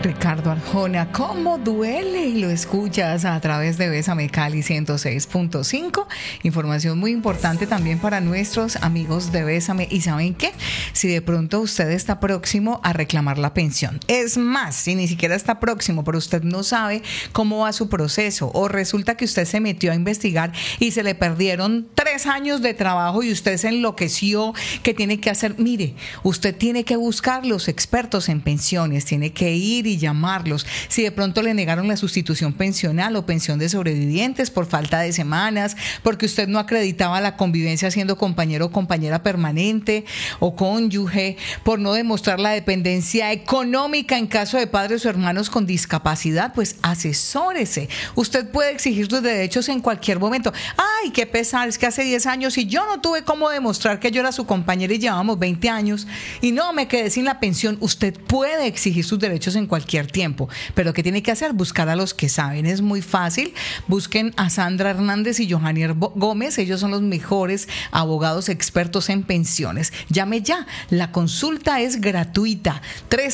Ricardo Arjona, ¿cómo duele? Y lo escuchas a través de Bésame Cali 106.5. Información muy importante también para nuestros amigos de Bésame. ¿Y saben qué? Si de pronto usted está próximo a reclamar la pensión, es más, si ni siquiera está próximo, pero usted no sabe cómo va su proceso, o resulta que usted se metió a investigar y se le perdieron 3 años de trabajo y usted se enloqueció, ¿qué tiene que hacer? Mire, usted tiene que buscar los expertos en pensiones, tiene que ir y llamarlos. Si de pronto le negaron la sustitución pensional o pensión de sobrevivientes por falta de semanas, porque usted no acreditaba la convivencia siendo compañero o compañera permanente o cónyuge, por no demostrar la dependencia económica en caso de padres o hermanos con discapacidad, pues asesórese. Usted puede exigir sus derechos en cualquier momento. Ay, qué pesar, es que hace 10 años y yo no tuve cómo demostrar que yo era su compañera y llevábamos 20 años y no me quedé sin la pensión. Usted puede exigir sus derechos en cualquier tiempo, pero ¿qué tiene que hacer? Buscar a los que saben. Es muy fácil. Busquen a Sandra Hernández y Johanier Gómez. Ellos son los mejores abogados expertos en pensiones. Llame ya. La consulta es gratuita.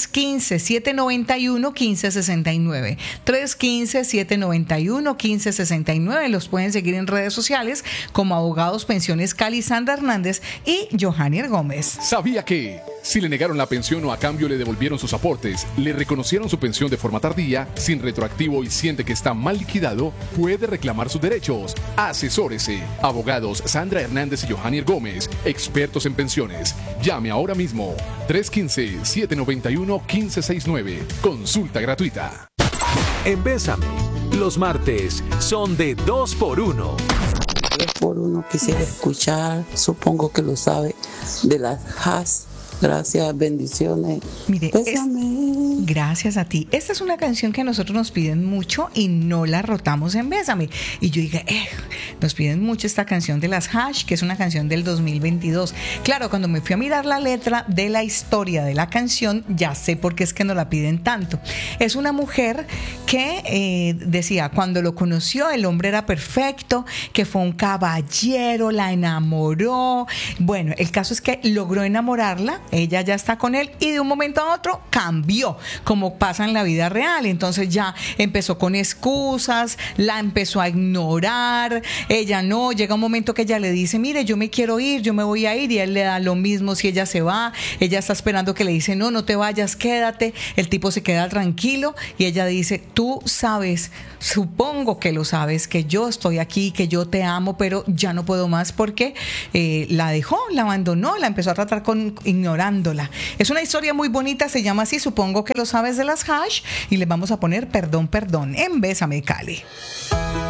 315-791-1569. 315-791-1569. Los pueden seguir en redes sociales como Abogados Pensiones Cali, Sandra Hernández y Johanier Gómez. ¿Sabía que si le negaron la pensión o a cambio le devolvieron sus aportes, le reconocieron su pensión de forma tardía, sin retroactivo y siente que está mal liquidado, puede reclamar sus derechos? Asesórese. Abogados Sandra Hernández y Johanier Gómez, expertos en pensiones. Llame ahora mismo. 315-791-1569. Consulta gratuita. En Bésame, los martes son de 2x1. 2x1 quisiera escuchar, supongo que lo sabe, de las Hash. Gracias, bendiciones. Mire, gracias a ti. Esta es una canción que a nosotros nos piden mucho y no la rotamos en Bésame. Y yo dije, nos piden mucho esta canción de las Hash, que es una canción del 2022. Claro, cuando me fui a mirar la letra de la historia de la canción, ya sé por qué es que nos la piden tanto. Es una mujer que decía, cuando lo conoció, el hombre era perfecto, que fue un caballero, la enamoró. Bueno, el caso es que logró enamorarla. Ella ya está con él y de un momento a otro cambió, como pasa en la vida real. Entonces ya empezó con excusas, la empezó a ignorar, ella no, llega un momento que ella le dice, mire, yo me quiero ir, yo me voy a ir, y él le da lo mismo si ella se va. Ella está esperando que le dice, no, no te vayas, quédate. El tipo se queda tranquilo y ella dice, tú sabes, supongo que lo sabes, que yo estoy aquí, que yo te amo, pero ya no puedo más, porque la dejó, la abandonó, la empezó a tratar con ignorándola. Es una historia muy bonita, se llama así, supongo que lo sabes, de las Hash, y les vamos a poner Perdón, Perdón en Bésame Cali.